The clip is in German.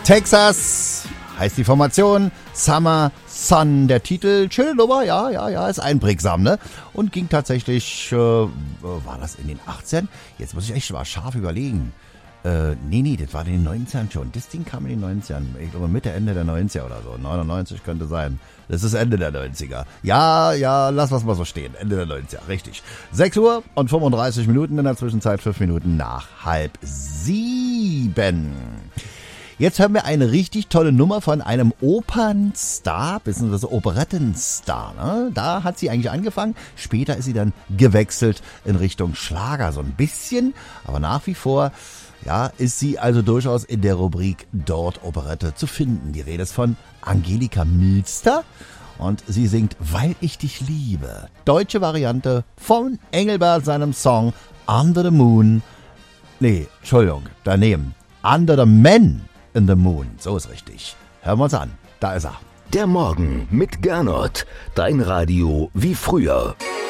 Texas heißt die Formation, Summer Sun, der Titel, schöne Nummer, ja, ist einprägsam, ne? Und ging tatsächlich, war das in den 18ern? Jetzt muss ich echt mal scharf überlegen. Nee, das war in den 90ern schon. Das Ding kam in den 90ern. Ich glaube Mitte, Ende der 90er oder so. 99 könnte sein. Das ist Ende der 90er. Ja, lass was mal so stehen. Ende der 90er, richtig. 6 Uhr und 35 Minuten, in der Zwischenzeit 5 Minuten nach 6:30. Jetzt hören wir eine richtig tolle Nummer von einem Opernstar, bzw. Operettenstar. Ne? Da hat sie eigentlich angefangen. Später ist sie dann gewechselt in Richtung Schlager so ein bisschen. Aber nach wie vor ist sie also durchaus in der Rubrik Dort Operette zu finden. Die Rede ist von Angelika Milster und sie singt Weil ich dich liebe. Deutsche Variante von Engelbert, seinem Song Under the Moon. Nee, Entschuldigung, daneben. Under the Man in the Moon. So ist richtig. Hören wir uns an. Da ist er. Der Morgen mit Gernot. Dein Radio wie früher.